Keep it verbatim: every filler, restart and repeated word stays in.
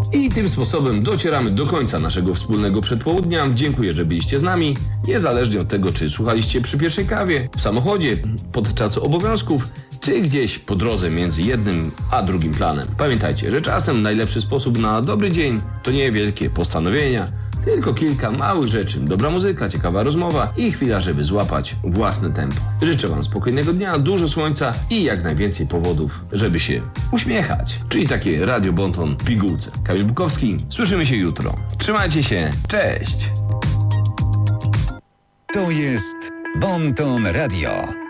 I tym sposobem docieramy do końca naszego wspólnego przedpołudnia. Dziękuję, że byliście z nami. Niezależnie od tego, czy słuchaliście przy pierwszej kawie, w samochodzie, podczas obowiązków, czy gdzieś po drodze między jednym a drugim planem. Pamiętajcie, że czasem najlepszy sposób na dobry dzień to nie wielkie postanowienia, tylko kilka małych rzeczy, dobra muzyka, ciekawa rozmowa i chwila, żeby złapać własne tempo. Życzę Wam spokojnego dnia, dużo słońca i jak najwięcej powodów, żeby się uśmiechać. Czyli takie Radio Bonton w pigułce. Kamil Bukowski, słyszymy się jutro. Trzymajcie się, cześć! To jest Bonton Radio.